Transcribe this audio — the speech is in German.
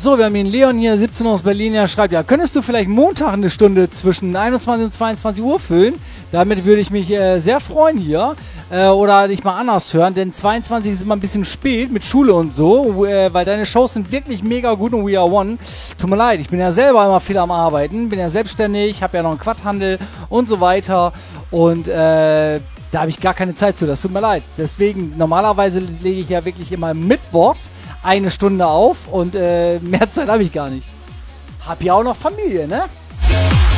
So, wir haben ihn Leon hier, 17 aus Berlin, er schreibt, ja, könntest du vielleicht Montag eine Stunde zwischen 21 und 22 Uhr füllen? Damit würde ich mich sehr freuen hier. Oder dich mal anders hören, denn 22 ist immer ein bisschen spät mit Schule und so, weil deine Shows sind wirklich mega gut und We Are One. Tut mir leid, ich bin ja selber immer viel am Arbeiten, bin ja selbstständig, habe ja noch einen Quadhandel und so weiter und da habe ich gar keine Zeit zu, das tut mir leid. Deswegen, normalerweise lege ich ja wirklich immer mittwochs eine Stunde auf und mehr Zeit habe ich gar nicht. Hab ja auch noch Familie, ne?